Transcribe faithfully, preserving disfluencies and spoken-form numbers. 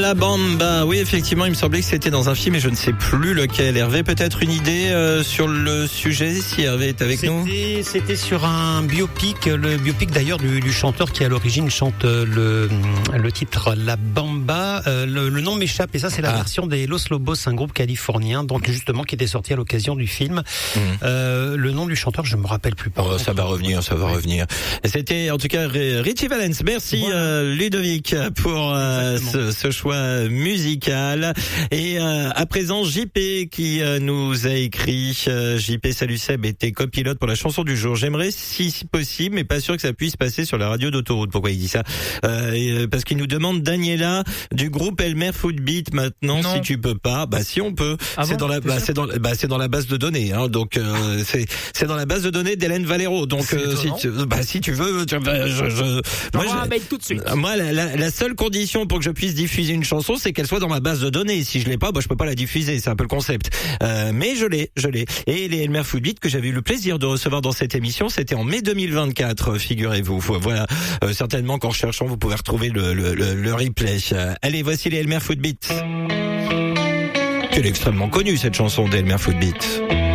La Bamba. Oui, effectivement, il me semblait que c'était dans un film et je ne sais plus lequel. Hervé, peut-être une idée euh, sur le sujet, si Hervé est avec c'était, nous. C'était sur un biopic, le biopic d'ailleurs du, du chanteur qui à l'origine chante le, le titre La Bamba. Euh, le, le nom m'échappe et ça c'est la ah. version des Los Lobos, un groupe californien, donc justement qui était sorti à l'occasion du film. Mmh. Euh, le nom du chanteur, je me rappelle plus. Oh, ça va revenir, ça va ouais. revenir. C'était en tout cas Richie Valens. Merci voilà. euh, Ludovic pour euh, ce, ce choix musical. Et euh, à présent J P qui euh, nous a écrit. Euh, J P, salut Seb, était copilote pour la chanson du jour. J'aimerais si, si possible, mais pas sûr que ça puisse passer sur la radio d'autoroute. Pourquoi il dit ça? euh, et, Parce qu'il nous demande Daniela du groupe Elmer Footbeat maintenant. Non. Si tu peux pas, bah si on peut. Ah c'est bon, dans la, bah, c'est dans, bah c'est dans la base de données. Hein, donc euh, c'est c'est dans la base de données d'Hélène Valero. Donc euh, si tu, bah si tu veux, tu, bah, je, je, moi, je, mail tout de suite. Moi, la, la, la seule condition pour que je puisse diffuser une chanson, c'est qu'elle soit dans ma base de données. Si je l'ai pas, bah je peux pas la diffuser. C'est un peu le concept. Euh, mais je l'ai, je l'ai. Et les Elmer Footbeat que j'avais eu le plaisir de recevoir dans cette émission, c'était en mai deux mille vingt-quatre, figurez-vous. Voilà, euh, certainement qu'en recherchant, vous pouvez retrouver le, le, le, le replay. Euh, allez, voici les Elmer Footbeat. Elle est extrêmement connue cette chanson d'Elmer Footbeat.